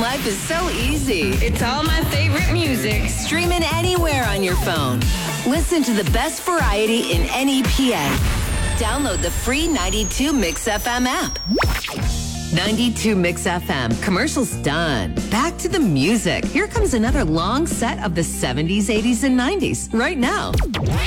Life is so easy. It's all my favorite music. Stream it anywhere on your phone. Listen to the best variety in any PA. Download the free 92 Mix FM app. 92 Mix FM. Commercials done. Back to the music. Here comes another long set of the 70s, 80s, and 90s right now.